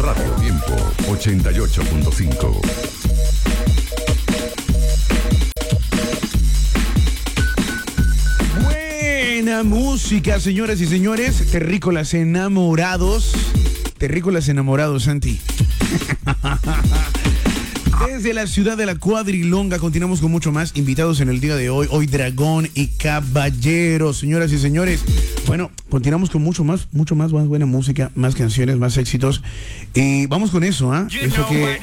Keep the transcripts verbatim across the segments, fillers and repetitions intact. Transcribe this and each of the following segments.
Radio Tiempo ochenta y ocho punto cinco. Buena música, señoras y señores. Terrícolas enamorados. Terrícolas enamorados, Santi. Desde la ciudad de la Cuadrilonga continuamos con mucho más invitados en el día de hoy. Hoy Dragón y Caballero, señoras y señores. Bueno, continuamos con mucho más, mucho más, más buena música, más canciones, más éxitos. Y vamos con eso, ¿ah? ¿eh? Eso que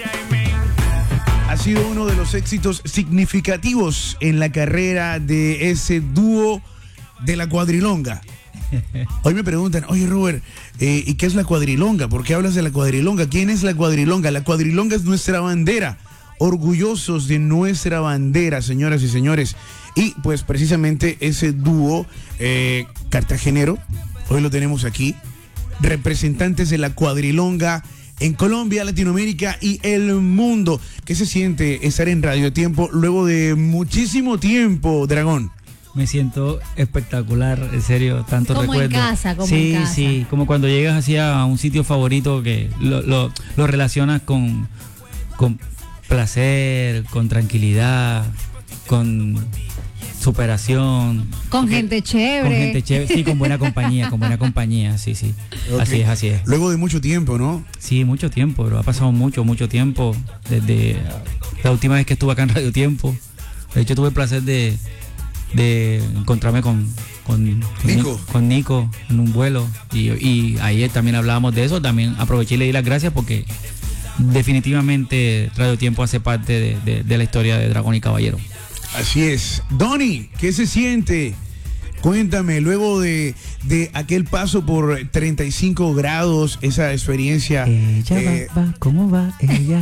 ha sido uno de los éxitos significativos en la carrera de ese dúo de la Cuadrilonga. Hoy me preguntan, oye Robert, eh, ¿y qué es la Cuadrilonga? ¿Por qué hablas de la Cuadrilonga? ¿Quién es la Cuadrilonga? La Cuadrilonga es nuestra bandera. Orgullosos de nuestra bandera, señoras y señores. Y pues precisamente ese dúo eh, cartagenero, hoy lo tenemos aquí, representantes de la Cuadrilonga en Colombia, Latinoamérica y el mundo. ¿Qué se siente estar en Radio Tiempo luego de muchísimo tiempo, Dragón? Me siento espectacular, en serio, tanto como recuerdo. Como en casa, como sí, en casa. Sí, sí, como cuando llegas así a un sitio favorito que lo, lo, lo relacionas con, con placer, con tranquilidad, con superación. Con gente chévere. Con gente chévere, sí, con buena compañía, con buena compañía, sí, sí. Okay. Así es, así es. Luego de mucho tiempo, ¿no? Sí, mucho tiempo, pero ha pasado mucho, mucho tiempo. Desde la última vez que estuve acá en Radio Tiempo. De hecho, tuve el placer de... de encontrarme con, con, con, Nico. con Nico en un vuelo y, y ayer también hablábamos de eso. También aproveché y le di las gracias porque definitivamente Radio Tiempo hace parte de, de, de la historia de Dragón y Caballero. Así es. Donny, ¿qué se siente? Cuéntame, luego de, de aquel paso por treinta y cinco grados, esa experiencia. Ella eh, va, va, ¿cómo va ella?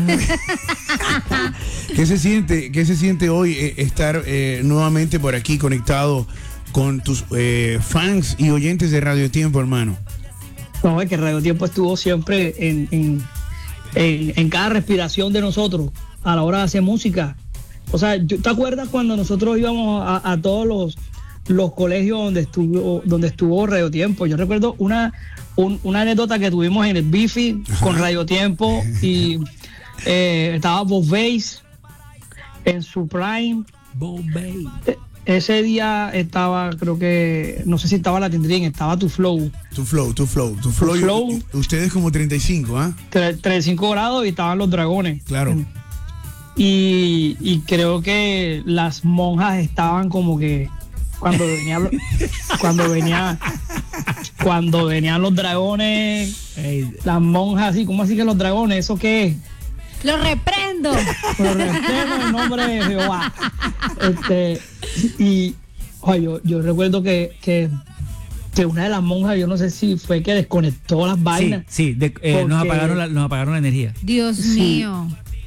¿Qué se siente, qué se siente hoy eh, estar eh, nuevamente por aquí conectado con tus eh, fans y oyentes de Radio Tiempo, hermano? No, es que Radio Tiempo estuvo siempre en, en, en, en cada respiración de nosotros a la hora de hacer música. O sea, ¿te acuerdas cuando nosotros íbamos a, a todos los los colegios donde estuvo donde estuvo Radio Tiempo? Yo recuerdo una un, una anécdota que tuvimos en el Bifi con Radio Tiempo y eh, estaba Bob Bass en su prime. Bob Bass. Ese día estaba, creo que, no sé si estaba la Tindrín, estaba Tu Flow. Tu Flow, Tu Flow, Tu Flow. Tu Flow. Ustedes como treinta y cinco, ¿ah? ¿eh? treinta y cinco grados y estaban los dragones. Claro. Y, y creo que las monjas estaban como que cuando venía cuando venía cuando venían los dragones, las monjas así, ¿cómo así que los dragones? ¿Eso qué es? Lo reprendo. Lo reprendo en el nombre de Jehová. Este, y oye, yo, yo recuerdo que, que, que una de las monjas, yo no sé si fue que desconectó las vainas. Sí, sí, de, eh, nos, apagaron la, nos apagaron la energía. Dios sí. mío.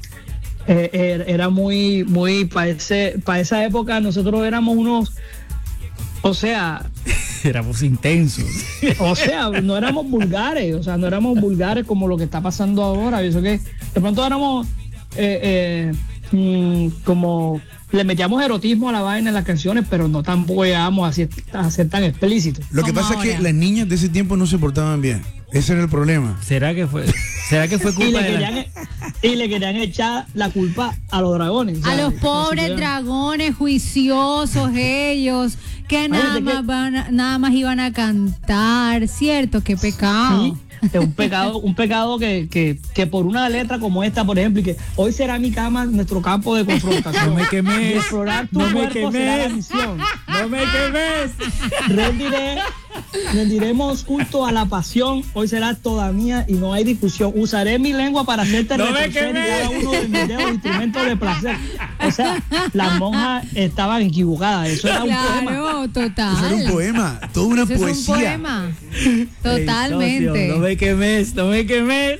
Eh, era muy, muy, para ese, para esa época nosotros éramos unos, o sea... éramos intensos. O sea, no éramos vulgares, o sea, no éramos vulgares como lo que está pasando ahora. Yo sé que de pronto éramos eh, eh, mmm, como... le metíamos erotismo a la vaina en las canciones, pero no tampoco llegábamos a ser, a ser tan explícitos. Lo que pasa ahora es que las niñas de ese tiempo no se portaban bien. Ese era el problema. ¿Será que fue, será que fue culpa y, le de querían, la... y le querían echar la culpa a los dragones? A los pobres no dragones juiciosos ellos, que nada más, que... Van a, nada más iban a cantar, ¿cierto? Qué pecado. Sí. Es un pecado, un pecado que, que, que por una letra como esta, por ejemplo, y que hoy será mi cama nuestro campo de confrontación. No me quemes. Y explorar tu no me cuerpo quemes. será la misión. No me quemes. Rendiré, rendiremos culto a la pasión. Hoy será toda mía y no hay discusión. Usaré mi lengua para hacerte no reconocer cada uno de mis dedos instrumentos de placer. O sea, las monjas estaban equivocadas. Eso era claro, un poema. Claro, total. Eso era un poema, toda una Eso poesía. Es un poema. Totalmente. Hey, socio, no me quemes, no me quemes.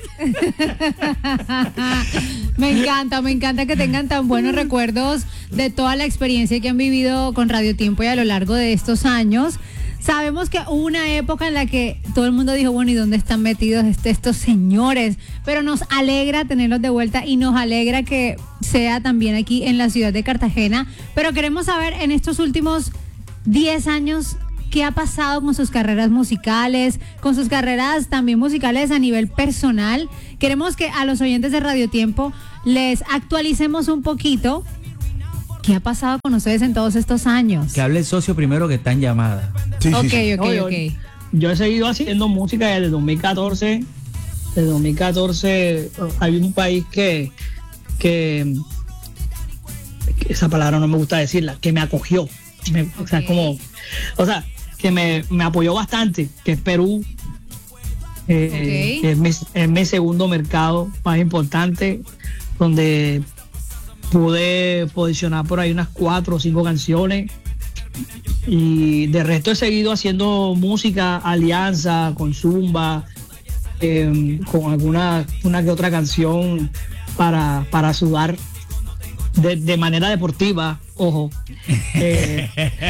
Me encanta, me encanta que tengan tan buenos recuerdos de toda la experiencia que han vivido con Radio Tiempo y a lo largo de estos años. Sabemos que hubo una época en la que todo el mundo dijo, bueno, ¿y dónde están metidos este, estos señores? Pero nos alegra tenerlos de vuelta y nos alegra que sea también aquí en la ciudad de Cartagena. Pero queremos saber en estos últimos diez años, qué ha pasado con sus carreras musicales, con sus carreras también musicales a nivel personal. Queremos que a los oyentes de Radio Tiempo les actualicemos un poquito qué ha pasado con ustedes en todos estos años. Que hable el socio primero que está en llamada. Sí, ok, sí, sí. ok, No, yo- ok. Yo he seguido haciendo música desde dos mil catorce. Desde dos mil catorce hay un país que, que, que esa palabra no me gusta decirla, que me acogió. Me- O sea, Ok. como, o sea, que me, me apoyó bastante, que es Perú. Eh, Ok. que es, mi, es mi segundo mercado más importante, donde pude posicionar por ahí unas cuatro o cinco canciones. Y de resto he seguido haciendo música, alianza con Zumba, eh, con alguna una que otra canción para, para sudar de, de manera deportiva, ojo. Eh,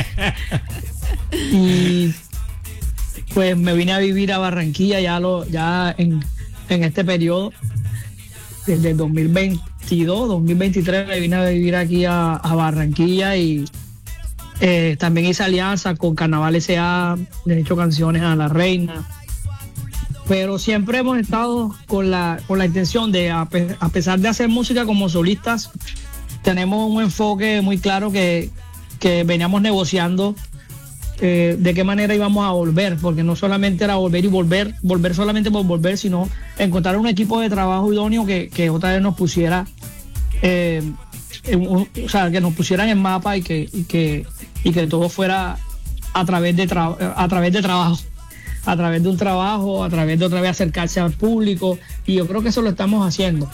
y pues me vine a vivir a Barranquilla ya lo ya en, en este periodo, desde el dos mil veintidós, dos mil veintitrés me vine a vivir aquí a, a Barranquilla y eh, también hice alianza con Carnaval S A, le he hecho canciones a La Reina, pero siempre hemos estado con la, con la intención de, a, pe- a pesar de hacer música como solistas, tenemos un enfoque muy claro que, que veníamos negociando eh, de qué manera íbamos a volver, porque no solamente era volver y volver, volver solamente por volver, sino encontrar un equipo de trabajo idóneo que, que otra vez nos pusiera, eh, en un- o sea, que nos pusieran en mapa y que, y que, y que todo fuera a través de tra- a través de trabajo, a través de un trabajo, a través de otra vez acercarse al público, y yo creo que eso lo estamos haciendo.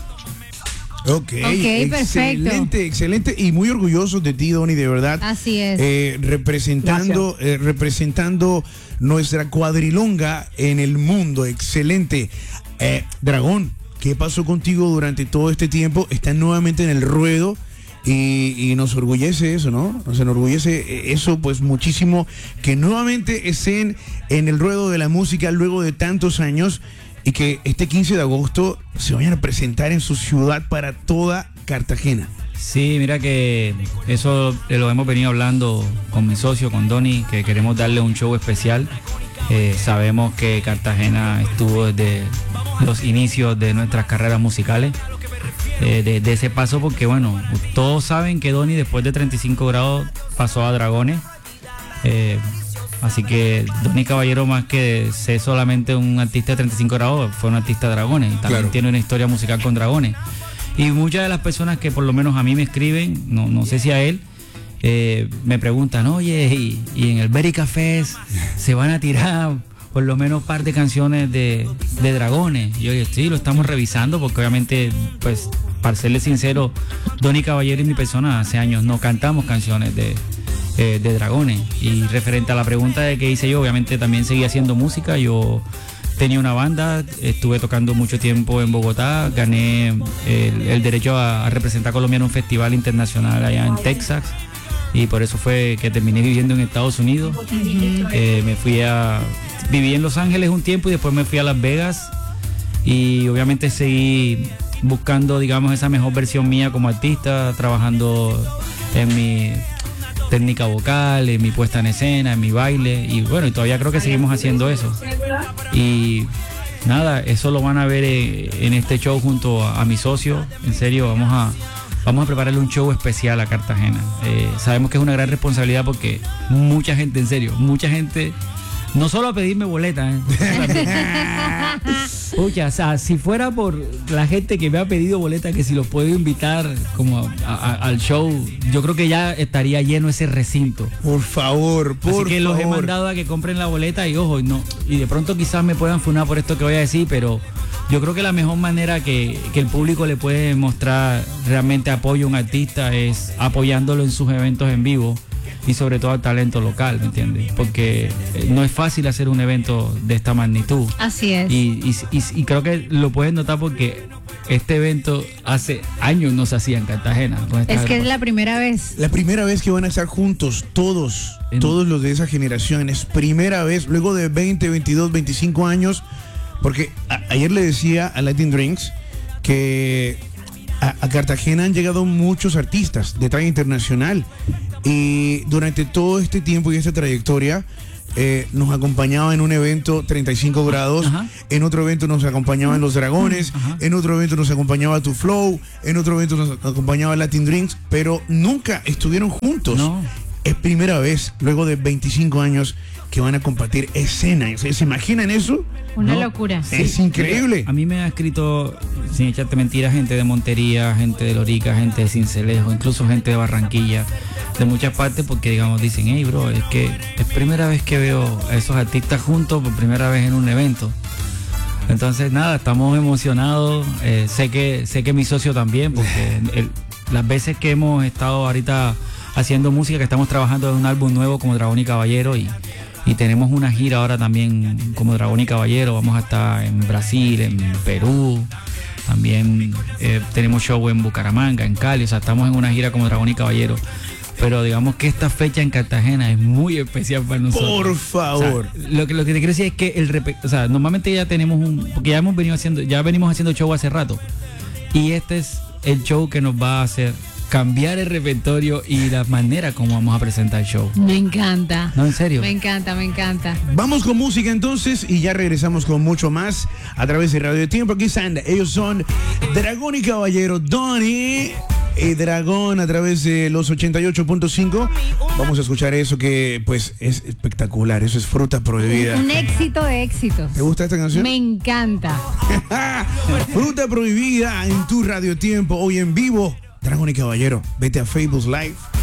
Ok, perfecto. excelente, excelente y muy orgullosos de ti, Donny, de verdad. Así es. Eh, representando, eh, representando nuestra cuadrilonga en el mundo, excelente. Eh, Dragón, ¿qué pasó contigo durante todo este tiempo? Estás nuevamente en el ruedo y, y nos orgullece eso, ¿no? Nos enorgullece eso pues muchísimo, que nuevamente estén en el ruedo de la música luego de tantos años. Y que este quince de agosto se vayan a presentar en su ciudad para toda Cartagena. Sí, mira que eso lo hemos venido hablando con mi socio, con Donny, que queremos darle un show especial. Eh, sabemos que Cartagena estuvo desde los inicios de nuestras carreras musicales, eh, de, de ese paso, porque bueno, todos saben que Donny después de treinta y cinco grados pasó a Dragones. Eh, Así que Donny Caballero, más que ser solamente un artista de treinta y cinco grados, fue un artista de Dragones y también Claro. tiene una historia musical con Dragones. Y muchas de las personas que por lo menos a mí me escriben, no, no sé si a él, eh, me preguntan, oye, y, y en el Berica Fest se van a tirar por lo menos un par de canciones de, de Dragones. Y yo digo, sí, lo estamos revisando porque obviamente, pues, para serles sincero, Donny Caballero y mi persona hace años no cantamos canciones de... Eh, de Dragones. Y referente a la pregunta de qué hice yo, obviamente también seguí haciendo música. Yo tenía una banda, estuve tocando mucho tiempo en Bogotá, gané el, el derecho a, a representar a Colombia en un festival internacional allá en Texas, y por eso fue que terminé viviendo en Estados Unidos. Eh, me fui a viví en Los Ángeles un tiempo y después me fui a Las Vegas, y obviamente seguí buscando, digamos, esa mejor versión mía como artista, trabajando en mi técnica vocal, en mi puesta en escena, en mi baile, y bueno, y todavía creo que seguimos haciendo eso. Y nada, eso lo van a ver eh, en este show junto a, a mi socio. En serio, vamos a vamos a prepararle un show especial a Cartagena. Eh, sabemos que es una gran responsabilidad porque mucha gente, en serio, mucha gente, no solo a pedirme boletas, ¿eh? Pucha, o sea, si fuera por la gente que me ha pedido boletas, que si los puedo invitar como a- a- al show, yo creo que ya estaría lleno ese recinto. Por favor, por Así que los he favor. mandado a que compren la boleta y ojo, no, y de pronto quizás me puedan funar por esto que voy a decir, pero yo creo que la mejor manera que, que el público le puede mostrar realmente apoyo a un artista es apoyándolo en sus eventos en vivo, y sobre todo al talento local, ¿me entiendes? Porque eh, no es fácil hacer un evento de esta magnitud. Así es. Y, y, y, y creo que lo pueden notar porque este evento hace años no se hacía en Cartagena. con esta Es que es agrupación. la primera vez. La primera vez que van a estar juntos, todos, En- todos los de esa generación, es primera vez, luego de veinte, veintidós, veinticinco años, porque a- ayer le decía a Latin Drinks que a, a Cartagena han llegado muchos artistas de talla internacional, y durante todo este tiempo y esta trayectoria eh, nos acompañaba en un evento treinta y cinco grados, Ajá. en otro evento nos acompañaban Los Dragones, Ajá. en otro evento nos acompañaba Tu Flow, en otro evento nos acompañaba Latin Drinks, pero nunca estuvieron juntos. No. Es primera vez, luego de veinticinco años, que van a compartir escena. ¿Se, se imaginan eso? Una No. locura. Es increíble. A mí me ha escrito, sin echarte mentiras, gente de Montería, gente de Lorica, gente de Cincelejo, incluso gente de Barranquilla, de muchas partes, porque digamos dicen, hey bro, es que es primera vez que veo a esos artistas juntos por primera vez en un evento. Entonces nada, estamos emocionados. Eh, sé que sé que mi socio también, porque el- las veces que hemos estado ahorita haciendo música, que estamos trabajando en un álbum nuevo como Dragón y Caballero, y, y tenemos una gira ahora también como Dragón y Caballero. Vamos a estar en Brasil, en Perú, también eh, tenemos show en Bucaramanga, en Cali, o sea, estamos en una gira como Dragón y Caballero. Pero digamos que esta fecha en Cartagena es muy especial para nosotros. Por favor. O sea, lo, que, lo que te quiero decir es que el repe- o sea, normalmente ya tenemos un, porque ya hemos venido haciendo, ya venimos haciendo show hace rato. Y este es el show que nos va a hacer cambiar el repertorio y la manera como vamos a presentar el show. Me encanta. No, en serio. Me encanta, me encanta. Vamos con música entonces y ya regresamos con mucho más a través de Radio Tiempo. Aquí están, ellos son Dragón y Caballero, Donny y Dragón a través de los ochenta y ocho punto cinco. Vamos a escuchar eso que pues es espectacular, eso es Fruta Prohibida. Un éxito de éxitos. ¿Te gusta esta canción? Me encanta. Fruta Prohibida en tu Radio Tiempo, hoy en vivo. Dragón y Caballero, vete a Facebook Live.